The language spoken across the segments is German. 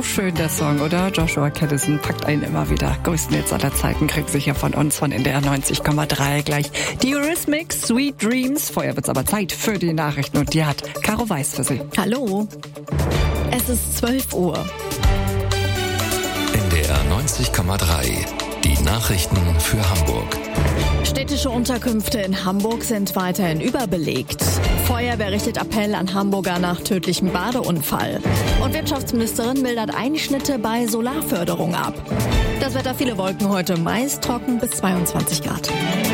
schön der Song, oder? Joshua Caddison packt einen immer wieder. Größten Hits aller Zeiten kriegt sicher von uns von NDR 90,3 gleich. Die Eurythmics, Sweet Dreams. Vorher wird's aber Zeit für die Nachrichten und die hat Caro Weiß für Sie. Hallo. Es ist 12 Uhr. NDR 90,3. Die Nachrichten für Hamburg. Städtische Unterkünfte in Hamburg sind weiterhin überbelegt. Feuerwehr richtet Appell an Hamburger nach tödlichem Badeunfall. Und Wirtschaftsministerin mildert Einschnitte bei Solarförderung ab. Das Wetter, viele Wolken heute, meist trocken bis 22 Grad.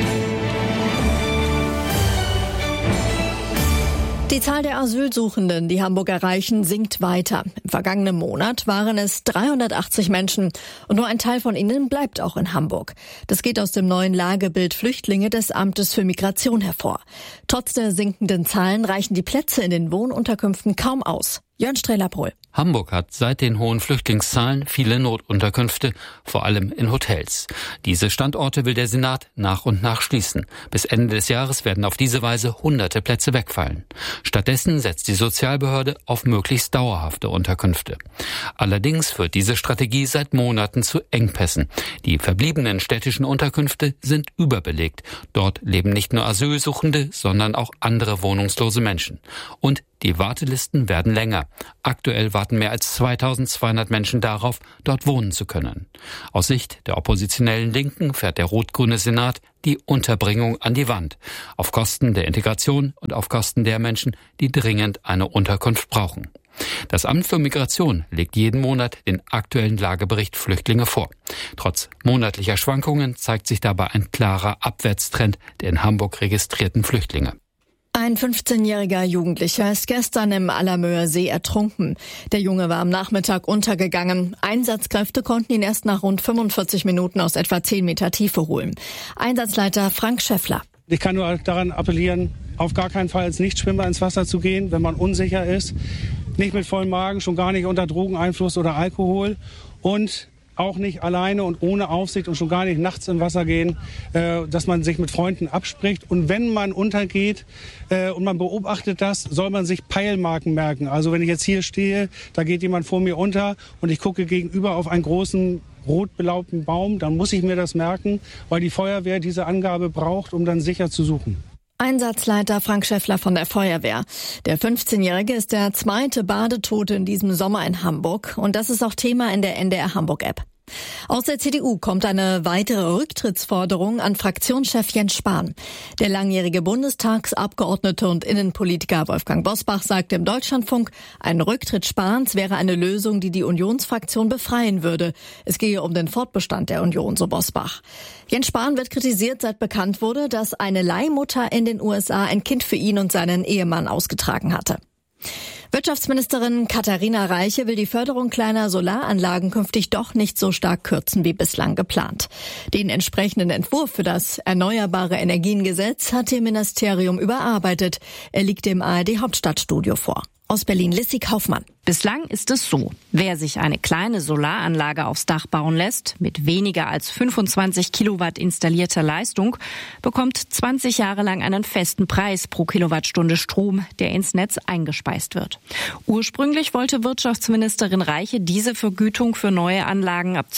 Die Zahl der Asylsuchenden, die Hamburg erreichen, sinkt weiter. Im vergangenen Monat waren es 380 Menschen und nur ein Teil von ihnen bleibt auch in Hamburg. Das geht aus dem neuen Lagebild Flüchtlinge des Amtes für Migration hervor. Trotz der sinkenden Zahlen reichen die Plätze in den Wohnunterkünften kaum aus. Jörn Strehler-Pohl. Hamburg hat seit den hohen Flüchtlingszahlen viele Notunterkünfte, vor allem in Hotels. Diese Standorte will der Senat nach und nach schließen. Bis Ende des Jahres werden auf diese Weise hunderte Plätze wegfallen. Stattdessen setzt die Sozialbehörde auf möglichst dauerhafte Unterkünfte. Allerdings führt diese Strategie seit Monaten zu Engpässen. Die verbliebenen städtischen Unterkünfte sind überbelegt. Dort leben nicht nur Asylsuchende, sondern auch andere wohnungslose Menschen. Und die Wartelisten werden länger. Aktuell warten mehr als 2200 Menschen darauf, dort wohnen zu können. Aus Sicht der oppositionellen Linken fährt der rot-grüne Senat die Unterbringung an die Wand. Auf Kosten der Integration und auf Kosten der Menschen, die dringend eine Unterkunft brauchen. Das Amt für Migration legt jeden Monat den aktuellen Lagebericht Flüchtlinge vor. Trotz monatlicher Schwankungen zeigt sich dabei ein klarer Abwärtstrend der in Hamburg registrierten Flüchtlinge. Ein 15-jähriger Jugendlicher ist gestern im Allermöer See ertrunken. Der Junge war am Nachmittag untergegangen. Einsatzkräfte konnten ihn erst nach rund 45 Minuten aus etwa 10 Meter Tiefe holen. Einsatzleiter Frank Schäffler. Ich kann nur daran appellieren, auf gar keinen Fall als Nichtschwimmer ins Wasser zu gehen, wenn man unsicher ist. Nicht mit vollem Magen, schon gar nicht unter Drogeneinfluss oder Alkohol und auch nicht alleine und ohne Aufsicht und schon gar nicht nachts im Wasser gehen, dass man sich mit Freunden abspricht. Und wenn man untergeht und man beobachtet das, soll man sich Peilmarken merken. Also wenn ich jetzt hier stehe, da geht jemand vor mir unter und ich gucke gegenüber auf einen großen rot belaubten Baum, dann muss ich mir das merken, weil die Feuerwehr diese Angabe braucht, um dann sicher zu suchen. Einsatzleiter Frank Schäffler von der Feuerwehr. Der 15-Jährige ist der zweite Badetote in diesem Sommer in Hamburg und das ist auch Thema in der NDR Hamburg-App. Aus der CDU kommt eine weitere Rücktrittsforderung an Fraktionschef Jens Spahn. Der langjährige Bundestagsabgeordnete und Innenpolitiker Wolfgang Bosbach sagte im Deutschlandfunk, ein Rücktritt Spahns wäre eine Lösung, die die Unionsfraktion befreien würde. Es gehe um den Fortbestand der Union, so Bosbach. Jens Spahn wird kritisiert, seit bekannt wurde, dass eine Leihmutter in den USA ein Kind für ihn und seinen Ehemann ausgetragen hatte. Wirtschaftsministerin Katharina Reiche will die Förderung kleiner Solaranlagen künftig doch nicht so stark kürzen wie bislang geplant. Den entsprechenden Entwurf für das Erneuerbare Energiengesetz hat ihr Ministerium überarbeitet. Er liegt dem ARD Hauptstadtstudio vor. Aus Berlin Lissy Kaufmann. Bislang ist es so, wer sich eine kleine Solaranlage aufs Dach bauen lässt, mit weniger als 25 Kilowatt installierter Leistung, bekommt 20 Jahre lang einen festen Preis pro Kilowattstunde Strom, der ins Netz eingespeist wird. Ursprünglich wollte Wirtschaftsministerin Reiche diese Vergütung für neue Anlagen ab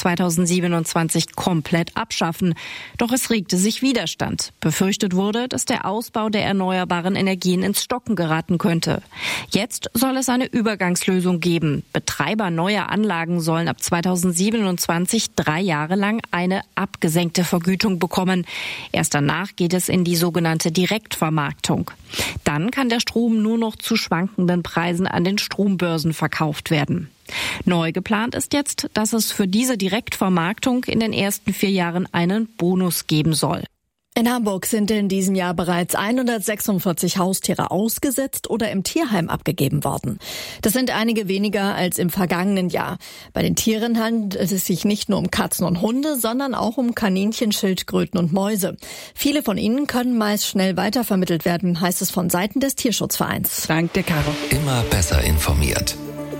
2027 komplett abschaffen. Doch es regte sich Widerstand. Befürchtet wurde, dass der Ausbau der erneuerbaren Energien ins Stocken geraten könnte. Jetzt soll es eine Übergangslösung geben. Betreiber neuer Anlagen sollen ab 2027 3 Jahre lang eine abgesenkte Vergütung bekommen. Erst danach geht es in die sogenannte Direktvermarktung. Dann kann der Strom nur noch zu schwankenden Preisen an den Strombörsen verkauft werden. Neu geplant ist jetzt, dass es für diese Direktvermarktung in den ersten 4 Jahren einen Bonus geben soll. In Hamburg sind in diesem Jahr bereits 146 Haustiere ausgesetzt oder im Tierheim abgegeben worden. Das sind einige weniger als im vergangenen Jahr. Bei den Tieren handelt es sich nicht nur um Katzen und Hunde, sondern auch um Kaninchen, Schildkröten und Mäuse. Viele von ihnen können meist schnell weitervermittelt werden, heißt es von Seiten des Tierschutzvereins. Danke, Caro. Immer besser informiert. NDR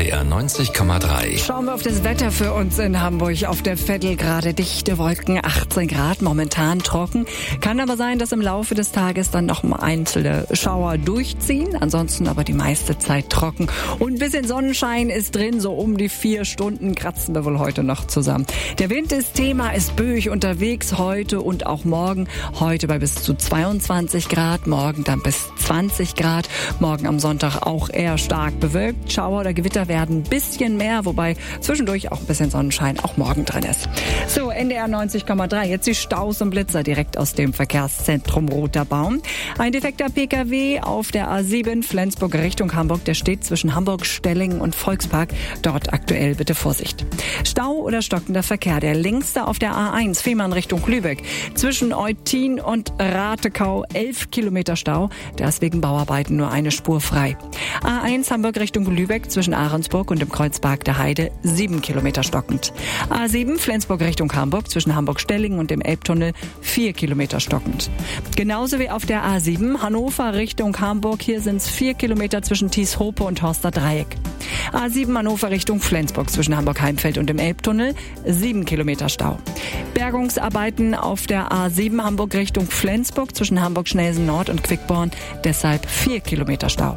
NDR 90,3. Schauen wir auf das Wetter für uns in Hamburg. Auf der Veddel gerade dichte Wolken, 18 Grad, momentan trocken. Kann aber sein, dass im Laufe des Tages dann noch einzelne Schauer durchziehen. Ansonsten aber die meiste Zeit trocken. Und ein bisschen Sonnenschein ist drin, so um die 4 Stunden kratzen wir wohl heute noch zusammen. Der Wind ist Thema, ist böig unterwegs heute und auch morgen. Heute bei bis zu 22 Grad, morgen dann bis 20 Grad. Morgen am Sonntag auch eher stark bewölkt. Schauer oder Gewitter werden ein bisschen mehr, wobei zwischendurch auch ein bisschen Sonnenschein auch morgen drin ist. So, NDR 90,3. Jetzt die Staus und Blitzer direkt aus dem Verkehrszentrum Roter Baum. Ein defekter PKW auf der A7 Flensburg Richtung Hamburg. Der steht zwischen Hamburg, Stellingen und Volkspark. Dort aktuell bitte Vorsicht. Stau oder stockender Verkehr. Der längste auf der A1 Fehmarn Richtung Lübeck. Zwischen Eutin und Ratekau 11 Kilometer Stau. Da ist wegen Bauarbeiten nur eine Spur frei. A1 Hamburg Richtung Lübeck zwischen Ahrensburg und dem Kreuzpark der Heide 7 Kilometer stockend. A7 Flensburg Richtung Hamburg zwischen Hamburg-Stellingen und dem Elbtunnel 4 Kilometer stockend. Genauso wie auf der A7 Hannover Richtung Hamburg. Hier sind es 4 Kilometer zwischen Thieshope und Horster Dreieck. A7 Hannover Richtung Flensburg zwischen Hamburg-Heimfeld und dem Elbtunnel 7 Kilometer Stau. Bergungsarbeiten auf der A7 Hamburg Richtung Flensburg zwischen Hamburg-Schnelsen Nord und Quickborn, deshalb 4 Kilometer Stau.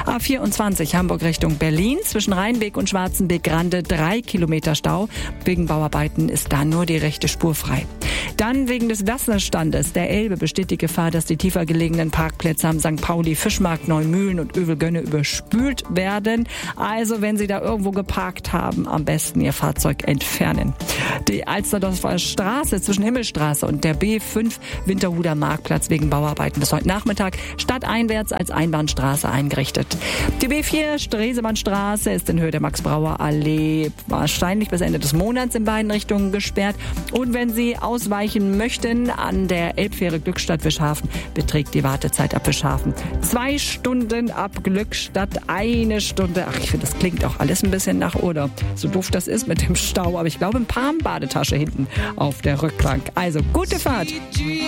A24 Hamburg Richtung Berlin zwischen Rheinweg und Schwarzenberg-Grande 3 Kilometer Stau. Wegen Bauarbeiten ist da nur die rechte Spur frei. Dann wegen des Wasserstandes der Elbe besteht die Gefahr, dass die tiefer gelegenen Parkplätze am St. Pauli, Fischmarkt, Neumühlen und Övelgönne überspült werden. Also wenn Sie da irgendwo geparkt haben, am besten Ihr Fahrzeug entfernen. Die Alsterdorfer Straße zwischen Himmelstraße und der B5 Winterhuder Marktplatz wegen Bauarbeiten bis heute Nachmittag stadteinwärts als Einbahnstraße eingerichtet. Die B4 Stresemannstraße ist in Höhe der Max-Brauer-Allee wahrscheinlich bis Ende des Monats in beiden Richtungen gesperrt. Und wenn Sie ausweichen möchten an der Elbfähre Glückstadt-Wischhafen, beträgt die Wartezeit ab Wischhafen 2 Stunden ab Glückstadt 1 Stunde. Ach, ich finde, das klingt auch alles ein bisschen nach Urlaub. So doof das ist mit dem Stau, aber ich glaube, ein paar Badetasche hinten auf der Rückbank. Also, gute Fahrt!